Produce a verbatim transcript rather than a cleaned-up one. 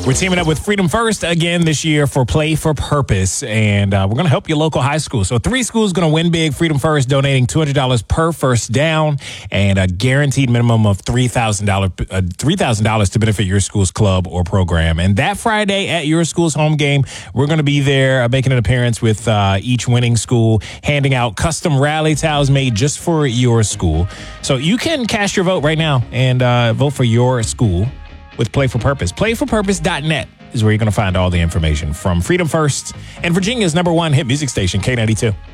We're teaming up with Freedom First again this year for Play for Purpose, and uh, we're going to help your local high school. So three schools going to win big. Freedom First donating two hundred dollars per first down and a guaranteed minimum of three thousand dollars uh, three thousand dollars to benefit your school's club or program. And that Friday at your school's home game, we're going to be there uh, making an appearance with uh, each winning school, handing out custom rally towels made just for your school. So you can cast your vote right now and uh, vote for your school with Play for Purpose. play for purpose dot net is where you're going to find all the information from Freedom First and Virginia's number one hit music station, K ninety-two.